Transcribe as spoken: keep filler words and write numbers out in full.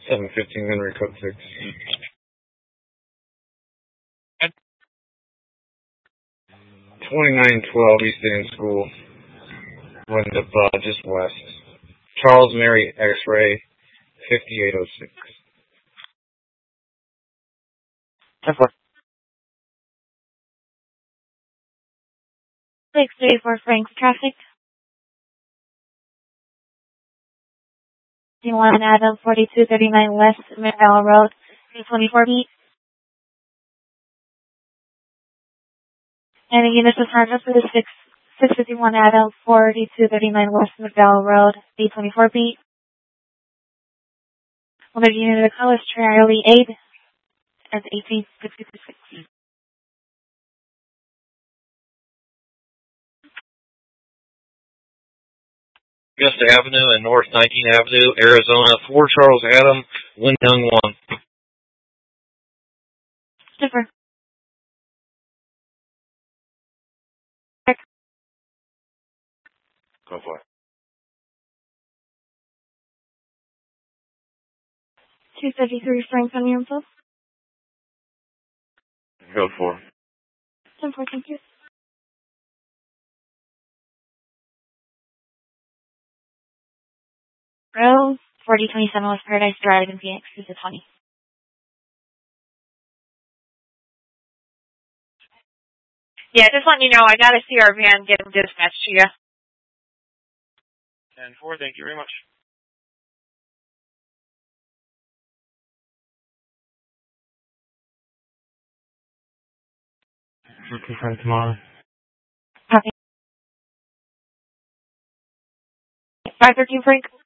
seven fifteen Henry Code six. twenty-nine twelve East End School. Went up uh, just west. Charles Mary X-Ray, fifty-eight oh six. ten four. six three four Frank's traffic. one Adam, forty-two thirty-nine West McDowell Road, B twenty-four B. And the unit was charged for the six fifty-one Adam, forty-two thirty-nine West McDowell Road, B twenty-four B. Well, the unit of the call is Charlie eight at eighteen sixty-six. Augusta Avenue and North nineteenth Avenue, Arizona, four Charles Adam, Windyoung one. Differ. Go for it. two thirty-three Frank on your info. Go for it. ten four, thank you. Row forty twenty-seven West Paradise Drive in Phoenix, this is twenty. Yeah, just letting you know, I got a C R van getting dispatched to you. ten four, thank you very much. For confirm tomorrow. Copy. five thirteen Frank.